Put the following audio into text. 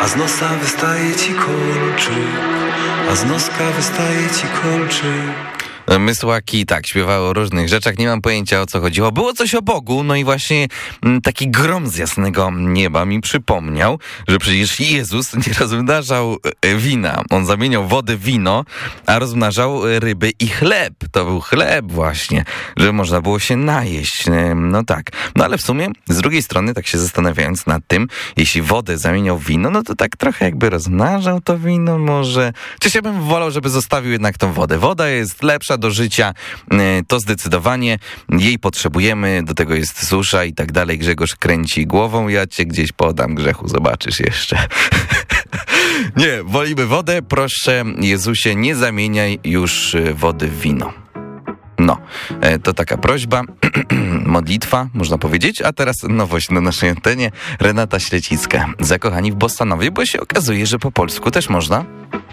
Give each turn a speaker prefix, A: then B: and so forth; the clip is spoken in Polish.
A: a z nosa wystaje ci kolczyk, a z noska wystaje ci kolczyk.
B: Mysłaki tak śpiewały o różnych rzeczach, nie mam pojęcia o co chodziło. Było coś o Bogu, no i właśnie taki grom z jasnego nieba mi przypomniał, że przecież Jezus nie rozmnażał wina. On zamieniał wodę w wino, a rozmnażał ryby i chleb. To był chleb właśnie, że można było się najeść. No tak. No ale w sumie z drugiej strony, tak się zastanawiając nad tym, jeśli wodę zamieniał w wino, no to tak trochę jakby rozmnażał to wino może. Czyż ja bym wolał, żeby zostawił jednak tą wodę. Woda jest lepsza do życia, to zdecydowanie jej potrzebujemy, do tego jest susza i tak dalej. Grzegorz kręci głową, ja cię gdzieś podam, Grzechu, zobaczysz jeszcze. Nie, wolimy wodę, proszę Jezusie, nie zamieniaj już wody w wino. No, to taka prośba, modlitwa, można powiedzieć, a teraz nowość na naszej antenie, Renata Ślecicka, zakochani w bossa nowie, bo się okazuje, że po polsku też można.